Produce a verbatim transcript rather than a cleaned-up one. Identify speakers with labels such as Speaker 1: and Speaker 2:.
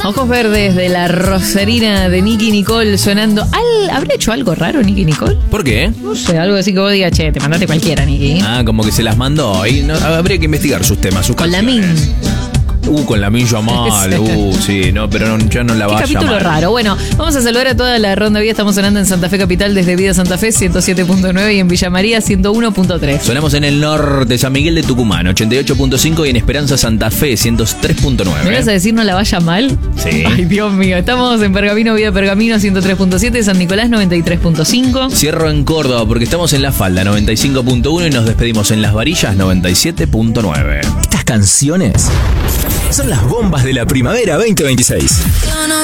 Speaker 1: Ojos Verdes de la Rosarina de Nicky Nicole sonando. ¿Al, ¿Habrá hecho algo raro Nicky Nicole?
Speaker 2: ¿Por qué?
Speaker 1: No sé, algo así que vos digas, che, te mandaste cualquiera, Nicky.
Speaker 2: Ah, como que se las mandó. Y no, habría que investigar sus temas, sus
Speaker 1: Con
Speaker 2: canciones.
Speaker 1: la Min.
Speaker 2: Uh, con la Min Yamal. Uh, sí, no, pero no, ya no la va a
Speaker 1: Capítulo
Speaker 2: llamar.
Speaker 1: raro. Bueno, vamos a saludar a toda la ronda vida. Estamos sonando en Santa Fe Capital desde Vida Santa Fe ciento siete punto nueve y en Villa María ciento uno punto tres.
Speaker 2: Sonamos en el norte, San Miguel de Tucumán, ochenta y ocho punto cinco y en Esperanza Santa Fe, ciento tres punto nueve.
Speaker 1: ¿Me vas a decir no la vaya mal?
Speaker 2: Sí.
Speaker 1: Ay, Dios mío. Estamos en Pergamino, Vida Pergamino, ciento tres punto siete, San Nicolás, noventa y tres punto cinco.
Speaker 2: Cierro en Córdoba porque estamos en La Falda, noventa y cinco punto uno y nos despedimos en Las Varillas, noventa y siete punto nueve.
Speaker 3: Estas canciones son las bombas de la primavera veinte veintiséis.